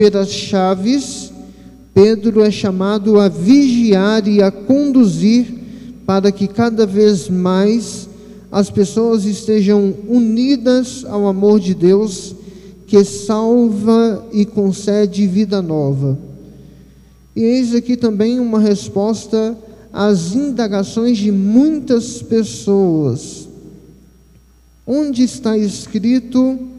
as chaves, Pedro é chamado a vigiar e a conduzir para que cada vez mais as pessoas estejam unidas ao amor de Deus, que salva e concede vida nova. E eis aqui também uma resposta às indagações de muitas pessoas. Onde está escrito